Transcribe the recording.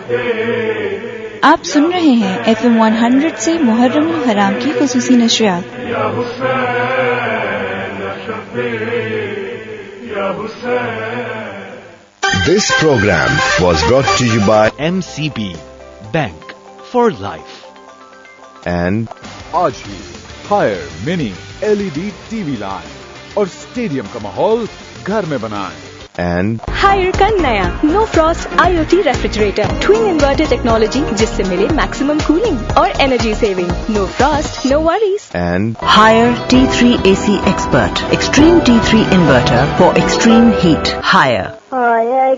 आप सुन रहे हैं FM 100 से मुहर्रम हराम की खुसूसी नशरियात। This program was brought to you by MCB Bank for Life and आज ही हायर मिनी LED TV लाएं और स्टेडियम का माहौल घर में बनाएं। and हायर का नया no Frost IoT refrigerator twin inverter technology जिससे मिले मैक्सिमम कूलिंग और energy saving. No Frost no worries. and Higher T3 AC Expert. Extreme T3 inverter for extreme heat. Higher. Higher